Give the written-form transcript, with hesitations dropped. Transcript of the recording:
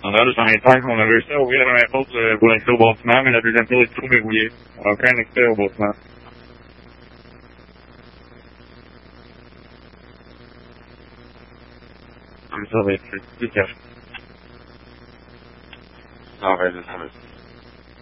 Alors, j'en ai tant qu'on a réussi à ouvrir la première porte pour l'accès au bâtiment, mais la deuxième porte est trop verrouillée. On n'a aucun accès au bâtiment. Ça va être plus cash. Ça va être